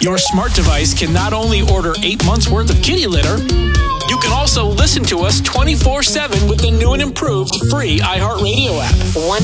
Your smart device can not only order 8 months worth of kitty litter, you can also listen to us 24/7 with the new and improved free iHeartRadio app.